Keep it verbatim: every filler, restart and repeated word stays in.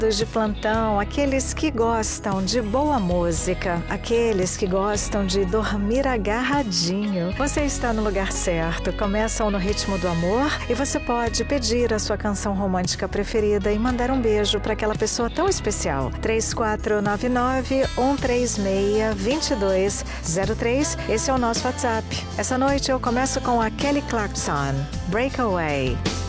de plantão, aqueles que gostam de boa música, aqueles que gostam de dormir agarradinho. Você está no lugar certo. Começam no ritmo do amor e você pode pedir a sua canção romântica preferida e mandar um beijo para aquela pessoa tão especial. três quatro nove nove, um três seis, dois dois zero três. Esse é o nosso WhatsApp. Essa noite eu começo com a Kelly Clarkson, Breakaway.